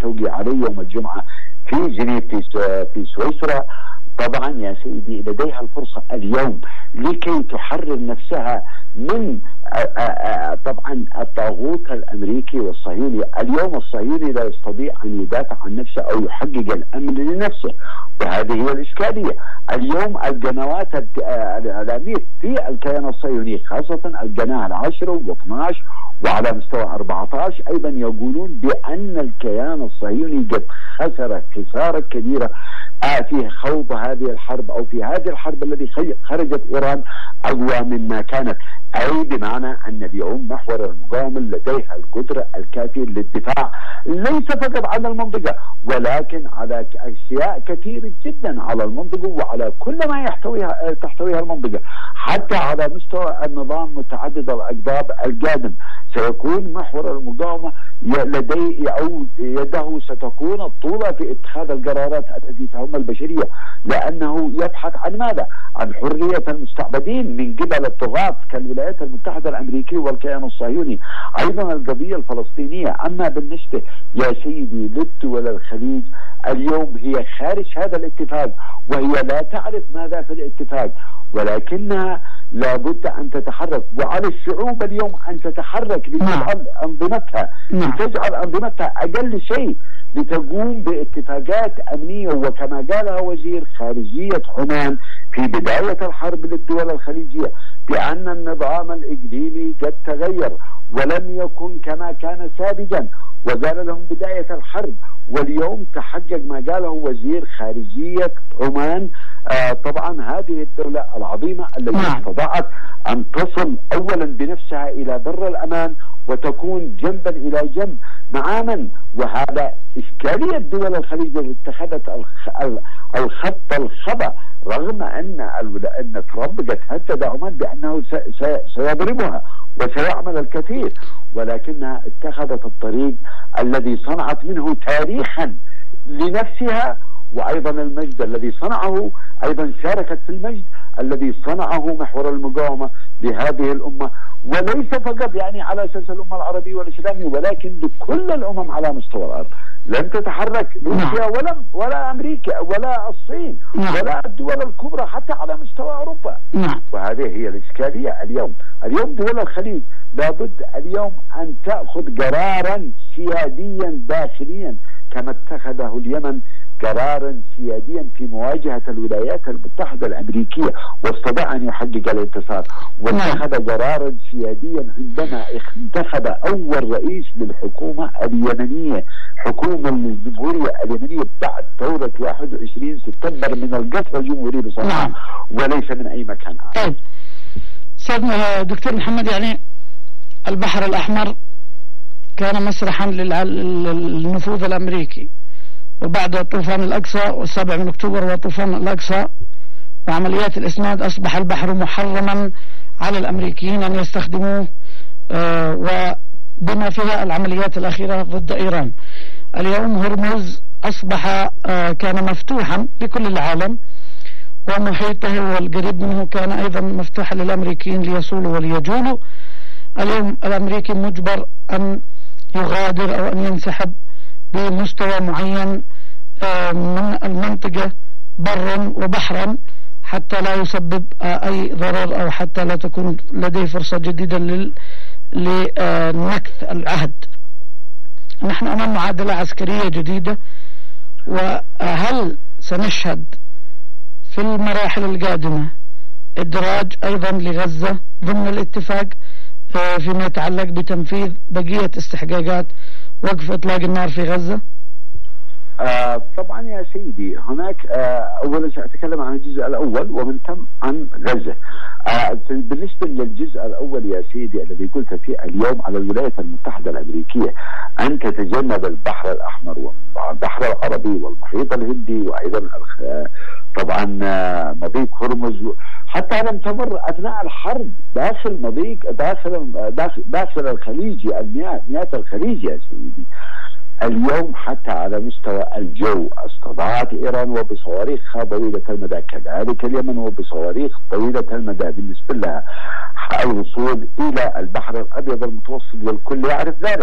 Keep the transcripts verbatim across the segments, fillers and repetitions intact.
التوقيع عليه يوم الجمعة في جنيف في سويسرا. طبعا يا سيدي لديها الفرصة اليوم لكي تحرر نفسها من طبعا الطاغوت الأمريكي والصهيوني. اليوم الصهيوني لا يستطيع أن يدافع عن نفسه أو يحقق الأمن لنفسه، وهذه هي الإشكالية. اليوم القنوات الإعلامية في الكيان الصهيوني خاصة القناة العاشرة واثني عشر وعلى مستوى أربعة عشر أيضا يقولون بأن الكيان الصهيوني قد خسر خسارة كبيرة في خوض هذه الحرب أو في هذه الحرب التي خرجت إيران أقوى مما كانت، أي بمعنى أن اليوم محور المقاومة لديها القدرة الكافية للدفاع ليس فقط عن المنطقة ولكن على أشياء كثيرة جدا على المنطقة وعلى كل ما يحتويها تحتويها المنطقة، حتى على مستوى النظام متعدد الأقطاب القادم. سيكون محور المقاومة لديه أو يده ستكون الطولة في اتخاذ القرارات التي تهم البشرية، لأنه يبحث عن ماذا؟ عن حرية المستعبدين من قبل الطغاة كالولايات المتحدة الأمريكية والكيان الصهيوني. أيضا القضية الفلسطينية. أما بالنسبة يا سيدي للدول الخليج اليوم هي خارج هذا الاتفاق وهي لا تعرف ماذا في الاتفاق، ولكنها لابد أن تتحرك، وعلى الشعوب اليوم أن تتحرك لتجعل أنظمتها لتجعل أنظمتها أقل شيء لتقوم باتفاقات أمنية. وكما قالها وزير خارجية عمان في بداية الحرب للدول الخليجية بأن النظام الإقليمي قد تغير ولم يكن كما كان سابقا، وقال لهم بداية الحرب. واليوم تحقق ما قاله وزير خارجية عمان. آه طبعا هذه الدولة العظيمة التي استطاعت أن تصل أولا بنفسها إلى بر الأمان وتكون جنبا إلى جنب مع من؟ وهذا إشكالية دول الخليج التي اتخذت الخط الخطأ، رغم أن أن ترامب قد هدد عمان بأنه سيضربها وسيعمل الكثير، ولكنها اتخذت الطريق الذي صنعت منه تاريخا لنفسها، وأيضا المجد الذي صنعه أيضا شاركت في المجد الذي صنعه محور المقاومة لهذه الأمة، وليس فقط يعني على أساس الأمة العربية والإسلامية ولكن لكل الأمم على مستوى الأرض. لن تتحرك روسيا ولا ولا أمريكا ولا الصين ولا الدول الكبرى حتى على مستوى أوروبا. وهذه هي الإشكالية اليوم. اليوم دول الخليج لابد اليوم أن تأخذ قرارا سياديا داخليا كما اتخذه اليمن قرارا سياديا في مواجهة الولايات المتحدة الأمريكية واستطاع أن يحقق الانتصار، واتخذ قرارا سياديا عندما انتخب أول رئيس للحكومة اليمنية، حكومة الجمهورية اليمنية بعد ثورة واحد وعشرين سبتمبر من القصر الجمهوري بصراحة وليس من أي مكان آخر. طيب سيدنا دكتور محمد، يعني البحر الأحمر كان مسرحا للنفوذ الأمريكي، وبعد طوفان الأقصى والسابع من أكتوبر وطوفان الأقصى وعمليات الإسناد أصبح البحر محرما على الأمريكيين أن يستخدموه، آه وبما فيها العمليات الأخيرة ضد إيران. اليوم هرمز أصبح آه كان مفتوحا لكل العالم، ومحيطه والقريب منه كان أيضا مفتوحا للأمريكيين ليصولوا وليجولوا. اليوم الأمريكي مجبر أن يغادر أو أن ينسحب بمستوى معين من المنطقة برا وبحرا حتى لا يسبب أي ضرر أو حتى لا تكون لديه فرصة جديدة لنكث العهد. نحن أمام معادلة عسكرية جديدة، وهل سنشهد في المراحل القادمة إدراج أيضا لغزة ضمن الاتفاق فيما يتعلق بتنفيذ بقية استحقاقات وقف إطلاق النار في غزة؟ آه طبعا يا سيدي هناك آه أولا سأتكلم عن الجزء الأول ومن ثم عن غزة. آه بالنسبة للجزء الأول يا سيدي الذي قلت فيه اليوم على الولايات المتحدة الأمريكية أن تتجنب البحر الأحمر والبحر العربي والمحيط الهندي وأيضا طبعا آه مضيق هرمز، حتى لم تمر أثناء الحرب داخل مضيق داخل داخل, داخل الخليج المياه مياه الخليج يا سيدي. اليوم حتى على مستوى الجو استطاعت إيران وبصواريخها طويلة المدى، كذلك اليمن وبصواريخ طويلة المدى بالنسبة لها الوصول إلى البحر الأبيض المتوسط والكل يعرف ذلك.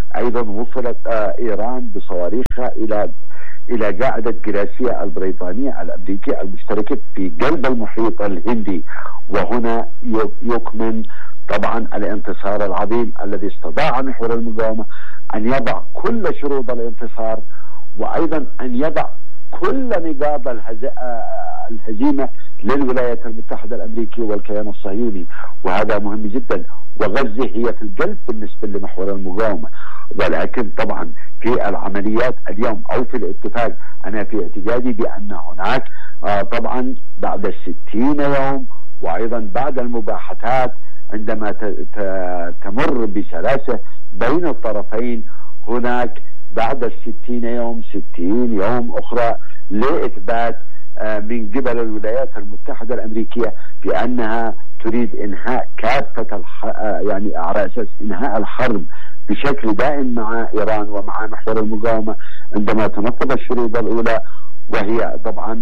أيضا وصلت إيران بصواريخها إلى إلى قاعدة جراسيا البريطانية الأمريكية المشتركة في قلب المحيط الهندي. وهنا يكمن طبعا الانتصار العظيم الذي استطاع محور المقاومة أن يضع كل شروط الانتصار، وأيضا أن يضع كل نقاط الهزيمة للولايات المتحدة الأمريكية والكيان الصهيوني، وهذا مهم جدا. وغزة هي في القلب بالنسبة لمحور المقاومة، ولكن طبعا في العمليات اليوم أو في الاتفاق أنا في اعتقادي بأن هناك آه طبعا بعد الستين يوم، وأيضا بعد المباحثات عندما تمر بسلاسة بين الطرفين، هناك بعد الستين يوم ستين يوم أخرى لإثبات آه من قبل الولايات المتحدة الأمريكية بأنها تريد إنهاء كافة الح... آه يعني على أساس إنهاء الحرب بشكل دائم مع إيران ومع محور المقاومة عندما تنفذ الشروط الأولى، وهي طبعا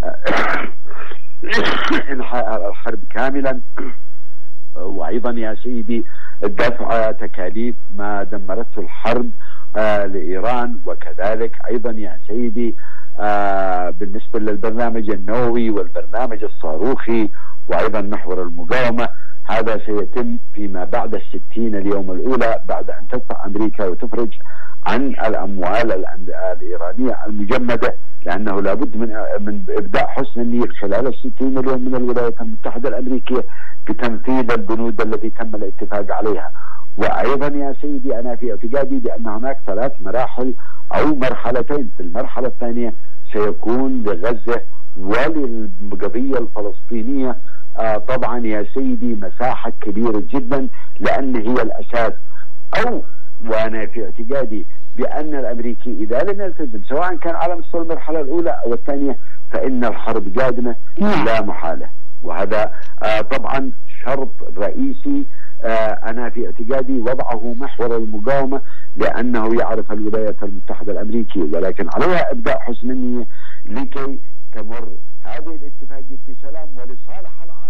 إنهاء الحرب كاملا، وأيضا يا سيدي دفع تكاليف ما دمرته الحرب آه لإيران، وكذلك أيضا يا سيدي آه بالنسبة للبرنامج النووي والبرنامج الصاروخي وأيضا محور المقاومة. هذا سيتم فيما بعد الستين اليوم الأولى، بعد أن تدفع أمريكا وتفرج عن الأموال الإيرانية المجمدة، لأنه لابد من من إبداء حسن النية خلال الستين اليوم من الولايات المتحدة الأمريكية بتنفيذ البنود التي تم الاتفاق عليها. وأيضا يا سيدي أنا في اعتقادي بأن هناك ثلاث مراحل أو مرحلتين. في المرحلة الثانية سيكون لغزة وللقضية الفلسطينية آه طبعا يا سيدي مساحة كبيرة جدا، لأن هي الأساس. أو وأنا في اعتقادي بأن الأمريكي إذا لم يلتزم سواء كان على مستوى المرحلة الأولى أو الثانية فإن الحرب قادمة لا محالة، وهذا آه طبعا شرط رئيسي آه أنا في اعتقادي وضعه محور المقاومة، لأنه يعرف الولايات المتحدة الأمريكية، ولكن عليها إبداء حسن النية لكي تمر هذه الاتفاقية بسلام ولصالح العالم.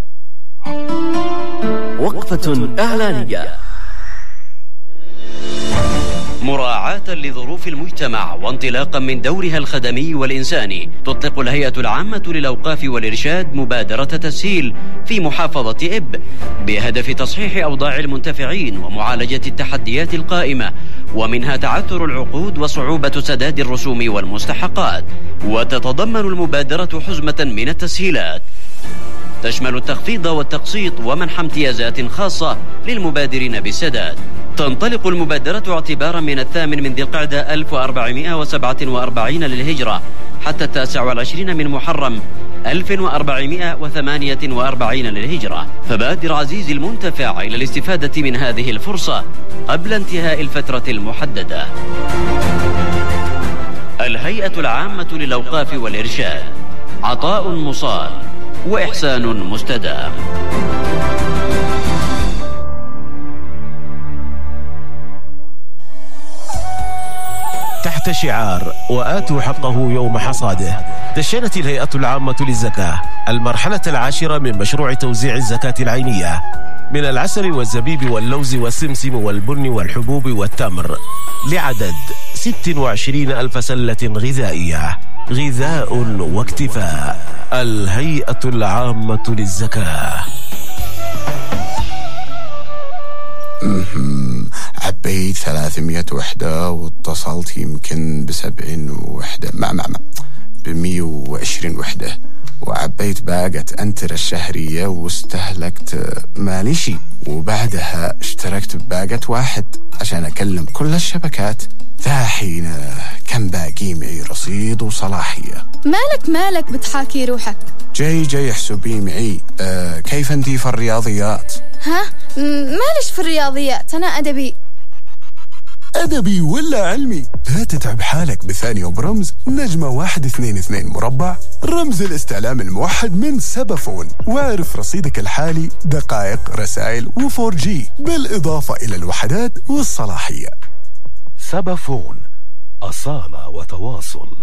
وقفة إعلانية. مراعاة لظروف المجتمع وانطلاقا من دورها الخدمي والإنساني، تطلق الهيئة العامة للأوقاف والإرشاد مبادرة تسهيل في محافظة إب بهدف تصحيح أوضاع المنتفعين ومعالجة التحديات القائمة، ومنها تعثر العقود وصعوبة سداد الرسوم والمستحقات. وتتضمن المبادرة حزمة من التسهيلات تشمل التخفيض والتقسيط ومنح امتيازات خاصة للمبادرين بالسداد. تنطلق المبادرة اعتبارا من الثامن من ذي القعدة ألف وأربعمائة وسبعة وأربعين للهجرة حتى التاسع والعشرين من محرم ألف وأربعمائة وثمانية وأربعين للهجرة. فبادر عزيزي المنتفع إلى الاستفادة من هذه الفرصة قبل انتهاء الفترة المحددة. الهيئة العامة للأوقاف والإرشاد، عطاء مصال وإحسان مستدام. تحت شعار وآتوا حقه يوم حصاده، دشنت الهيئة العامة للزكاة المرحلة العاشرة من مشروع توزيع الزكاة العينية من العسل والزبيب واللوز والسمسم والبن والحبوب والتمر لعدد ستة وعشرين ألف سلة غذائية. غذاء واكتفاء. الهيئة العامة للزكاة. عبيت ثلاثمائة وحدة واتصلت يمكن بسبعين وحدة مع مع مع بمية وعشرين وحدة، وعبيت باقة أنتر الشهرية واستهلكت ماليشي، وبعدها اشتركت بباقة واحد عشان أكلم كل الشبكات. ذا حين كان باقي معي رصيد وصلاحية. مالك مالك بتحاكي روحك؟ جاي جاي احسبي معي. أه كيف انتي في الرياضيات؟ ها مالش في الرياضيات، أنا أدبي. أدبي ولا علمي؟ لا تتعب حالك بثانية وبرمز نجمة واحد اثنين اثنين مربع رمز الاستعلام الموحد من سبافون، واعرف رصيدك الحالي، دقائق، رسائل وفور جي، بالإضافة إلى الوحدات والصلاحية. سبافون، أصالة وتواصل.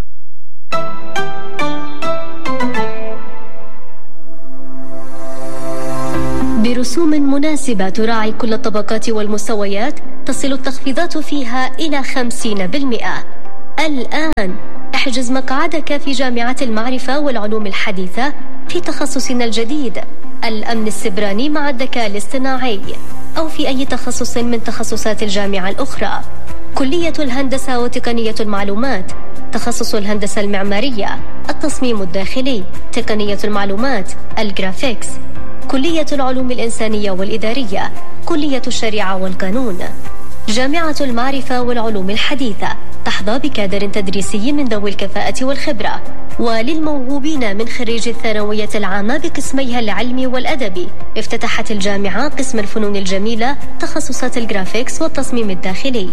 برسوم مناسبة تراعي كل الطبقات والمستويات، تصل التخفيضات فيها إلى خمسين بالمئة. الآن احجز مقعدك في جامعة المعرفة والعلوم الحديثة في تخصصنا الجديد الأمن السبراني مع الذكاء الاصطناعي، أو في أي تخصص من تخصصات الجامعة الأخرى. كلية الهندسة وتقنية المعلومات، تخصص الهندسة المعمارية، التصميم الداخلي، تقنية المعلومات، الجرافيكس. كلية العلوم الإنسانية والإدارية، كلية الشريعة والقانون. جامعة المعرفة والعلوم الحديثة تحظى بكادر تدريسي من ذوي الكفاءة والخبرة. وللموهوبين من خريج الثانوية العامة بقسميها العلمي والأدبي، افتتحت الجامعة قسم الفنون الجميلة، تخصصات الجرافيكس والتصميم الداخلي.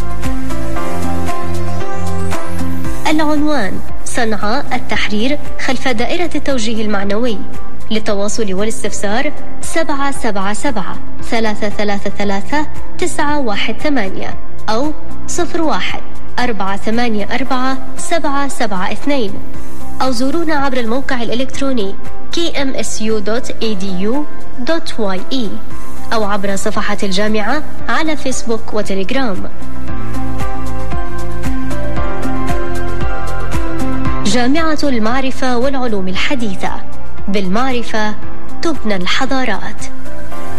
العنوان: صنعاء التحرير خلف دائرة التوجيه المعنوي. للتواصل والاستفسار سبعة سبعة سبعة ثلاثة ثلاثة ثلاثة تسعة واحد ثمانية أو صفر واحد أربعة ثمانية أربعة سبعة سبعة اثنين، أو زورونا عبر الموقع الإلكتروني كي إم إس يو دوت إي دي يو دوت واي إي أو عبر صفحة الجامعة على فيسبوك وتليجرام. جامعة المعرفة والعلوم الحديثة، بالمعرفة تبنى الحضارات.